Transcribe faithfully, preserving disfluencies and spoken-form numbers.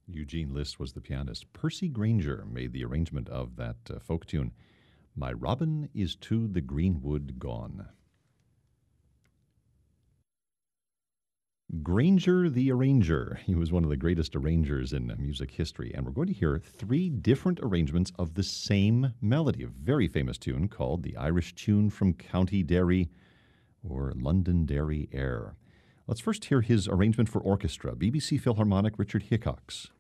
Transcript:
Eugene List was the pianist. Percy Grainger made the arrangement of that uh, folk tune, My Robin is to the Greenwood Gone. Grainger the Arranger. He was one of the greatest arrangers in uh, music history. And we're going to hear three different arrangements of the same melody, a very famous tune called the Irish Tune from County Derry, or Londonderry Air. Let's first hear his arrangement for orchestra, B B C Philharmonic, Richard Hickox.